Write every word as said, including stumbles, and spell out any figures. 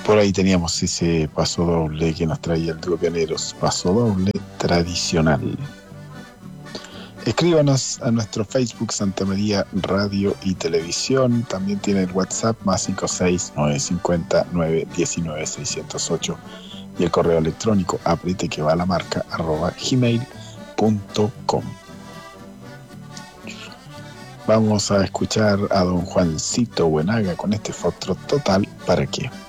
Por ahí teníamos ese paso doble que nos traía el dúo Pioneros, paso doble tradicional. Escríbanos a nuestro Facebook Santa María Radio y Televisión. También tiene el WhatsApp más cinco seis nueve cinco cero nueve uno nueve seis cero ocho y el correo electrónico apriete que va la marca arroba gmail punto com. Vamos a escuchar a don Juancito Buenaga con este foxtrot total. ¿Para qué?